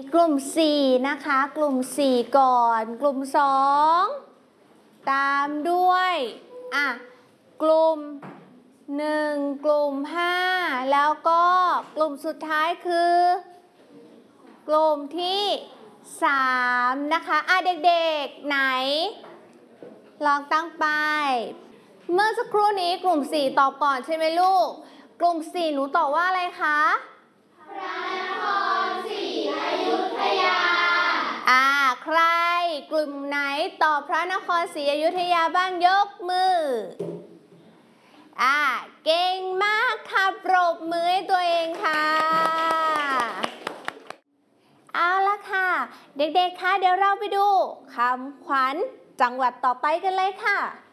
กลุ่ม4นะคะกลุ่ม4ก่อนกลุ่ม2ตามด้วยกลุ่ม1กลุ่ม5แล้วก็กลุ่มสุดท้ายคือกลุ่มที่3นะคะเด็กๆไหนลองตั้งไปเมื่อสักครู่นี้กลุ่ม4ตอบก่อนใช่ไหมลูกกลุ่ม4หนูตอบว่าอะไรคะพระนครศรีอยุธยาใครกลุ่มไหนตอบพระนครศรีอยุธยาบ้างยกมือเก่งมากค่ะปรบมือให้ตัวเองค่ะเอาละค่ะเด็กๆคะเดี๋ยวเราไปดูคำขวัญจังหวัดต่อไปกันเลยค่ะ